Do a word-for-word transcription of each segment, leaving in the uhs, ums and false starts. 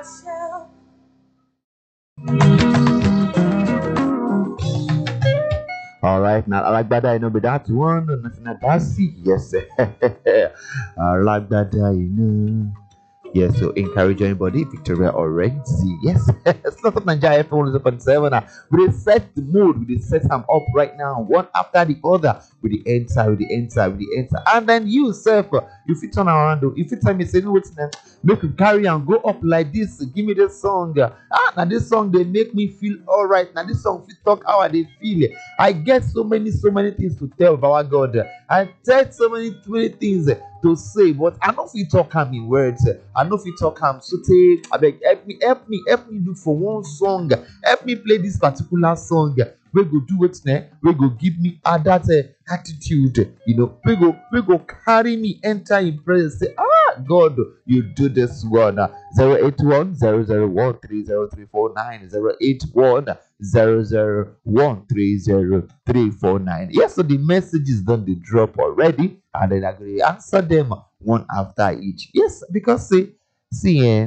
All right, now I like that. I know, but that one, nothing that I see. Yes, I like that. I know. Yes, so encourage anybody, Victoria or Renzi. Yes, it's not up Nigeria F M one oh point seven. uh, We dey set the mood, we dey set them up right now, one after the other. With the enter, with the enter, with the enter, and then you self, uh, you fit turn around. oh, If you tell me, say, no, what's them, make you carry and go up like this. Give me this song. uh, Ah, now this song they make me feel all right. Now this song fit talk how I they feel. I get so many, so many things to tell about God. I tell so many, so many things to say, but I know if you talk am in words, I know if you talk am so say, I beg, help me, help me, help me look for one song, help me play this particular song. We go do it now. We go give me uh, that uh, attitude, you know. We go, we go carry me enter in prayer. Say, ah, God, you do this one. Zero eight one zero zero one three zero three four nine zero eight one zero zero one three zero three four nine. Yes, so the messages done the drop already, and then I'm going to answer them one after each. Yes, because see, see, eh,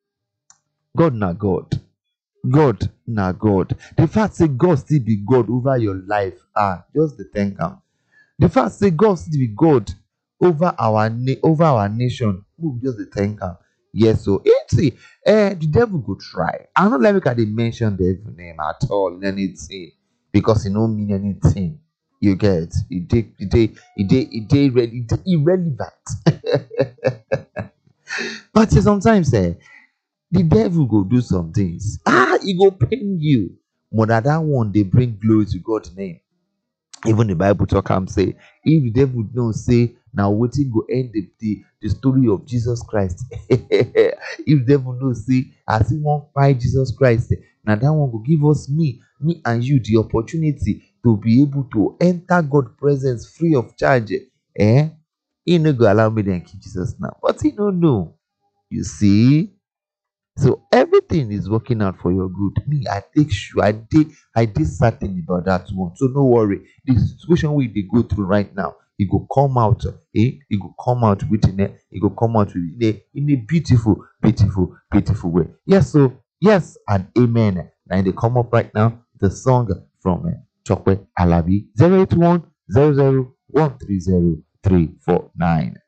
God na God. God na God. The fact say God still be God over your life, ah, just the thank am. The fact say God still be God over our na- over our nation, we just the thank am. Yes, so it's see, eh, the devil go try. I don't like make I dey mention the devil name at all in anything because it no mean anything. You get it dey it dey it dey it dey irre- it dey irrelevant. But see, sometimes eh, the devil go do some things. Ah, he go pain you. More than that one, they bring glory to God's name. Even the Bible talk am say, if the devil don't say, now wetin go end the, the, the story of Jesus Christ. If the devil no say, as he won't fight Jesus Christ, now that one will give us me, me and you the opportunity to be able to enter God's presence free of charge. Eh? He no go allow me to kill Jesus now. But he no know. You see? So everything is working out for your good. Me, I take sure I did I did certain about that one. So no worry. The situation we they go through right now, it go come out, eh? It go come out within it, it go come out with in a, in a beautiful, beautiful, beautiful way. Yes, so yes and amen. Now they come up right now. The song from uh, Chokwe Alabi zero eight one zero zero one three zero three four nine.